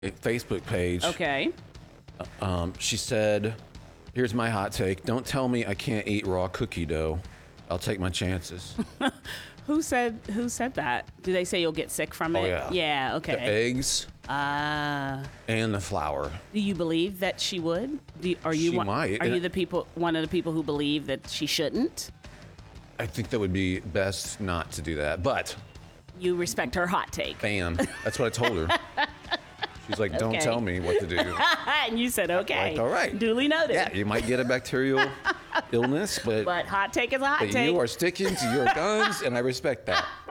Facebook page. Okay. She said, here's my hot take. Don't tell me I can't eat raw cookie dough. I'll take my chances. Who said that? Do they say you'll get sick from it? yeah. Yeah, okay. The eggs and the flour. Do you believe that she would? She might. Are you one of the people who believe that she shouldn't? I think that would be best not to do that. But, You respect her hot take. bam, that's what I told her. She's like, don't Okay. tell me what to do. And you said, okay. Like, all right. Duly noted. Yeah, you might get a bacterial illness, but But hot take is a hot But take. you are sticking to your guns, and I respect that.